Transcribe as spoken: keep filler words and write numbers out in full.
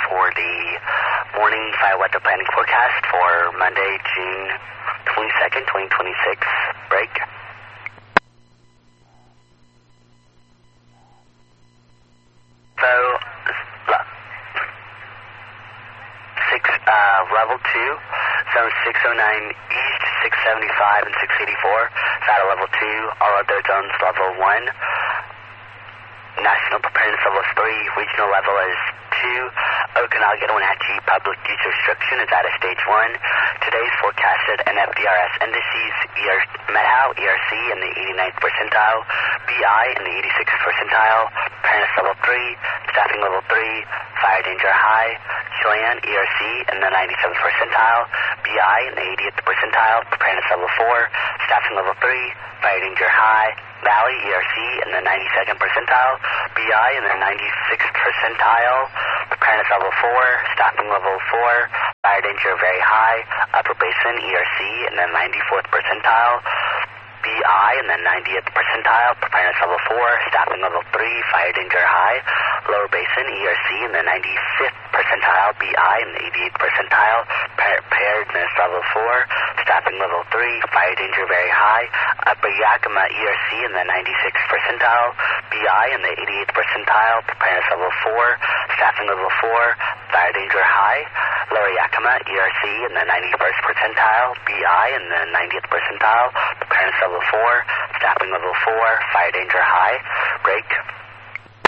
for the morning fire weather planning forecast for Monday, June twenty-second, twenty twenty-six. Break. So, six, uh, level two, zone six oh nine east, six seventy-five and six eighty-four. Saddle level two, all other zones level one. National preparedness level is three, regional level is two. Okanagan, Wenatchee public use restriction is at a stage one. Today's forecasted N F D R S indices, Methow, E R C in the eighty-ninth percentile, B I in the eighty-sixth percentile, preparedness level three, staffing level three, fire danger high, Chelan, E R C in the ninety-seventh percentile, B I in the eightieth percentile, preparedness level four, staffing level three, fire danger high, Valley, E R C in the ninety-second percentile, B I in the ninety-sixth percentile, preparedness level four, staffing level four, fire danger very high, Upper Basin, E R C in the ninety-fourth percentile, B I in the ninetieth percentile, preparedness level four, staffing level three, fire danger high, Lower Basin, E R C in the ninety-fifth percentile, B I in the eighty-eighth percentile, preparedness level four, staffing level three, fire danger very high, Upper Yakima, E R C in the ninety-sixth percentile, B I in the eighty-eighth percentile, preparedness level four, staffing level four, fire danger high, Lower Yakima, E R C in the ninety-first percentile, B I in the ninetieth percentile, preparedness level four, staffing level four, fire danger high. Break.